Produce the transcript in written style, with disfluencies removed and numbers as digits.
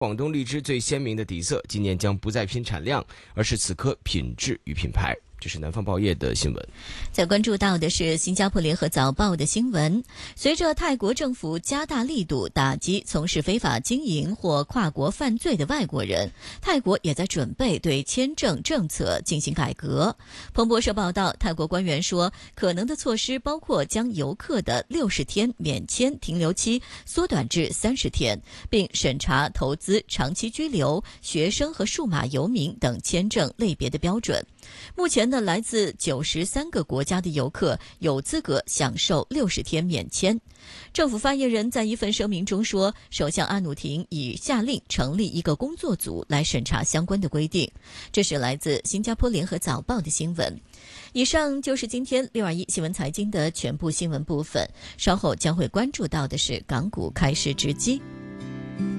广东荔枝最鲜明的底色，今年将不再拼产量，而是此刻品质与品牌。这是南方报业的新闻。 再关注到的是新加坡联合早报的新闻，随着泰国政府加大力度打击从事非法经营或跨国犯罪的外国人，泰国也在准备对签证政策进行改革。彭博社报道，泰国官员说，可能的措施包括将游客的60天免签停留期缩短至30天，并审查投资、长期居留、学生和数码游民等签证类别的标准。目前呢，来自93个国家的游客有资格享受60天免签。政府发言人在一份声明中说，首相阿努廷已下令成立一个工作组来审查相关的规定。这是来自新加坡联合早报的新闻。以上就是今天621新闻财经的全部新闻部分，稍后将会关注到的是港股开市直击。